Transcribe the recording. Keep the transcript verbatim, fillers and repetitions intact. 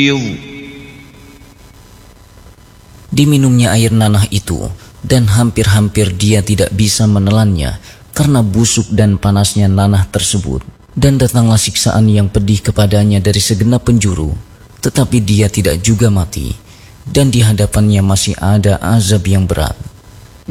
Diminumnya air nanah itu, dan hampir-hampir dia tidak bisa menelannya karena busuk dan panasnya nanah tersebut. Dan datanglah siksaan yang pedih kepadanya dari segenap penjuru, tetapi dia tidak juga mati, dan di hadapannya masih ada azab yang berat.